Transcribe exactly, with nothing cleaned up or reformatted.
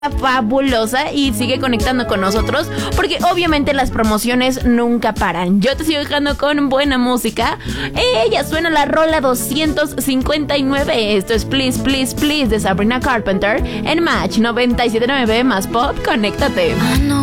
fabulosa y sigue conectando con nosotros porque obviamente las promociones nunca paran. Yo te sigo dejando con buena música. Ella suena la rola doscientos cincuenta y nueve. Esto es Please, Please, Please de Sabrina Carpenter en Match noventa y siete punto nueve más Pop. Conéctate.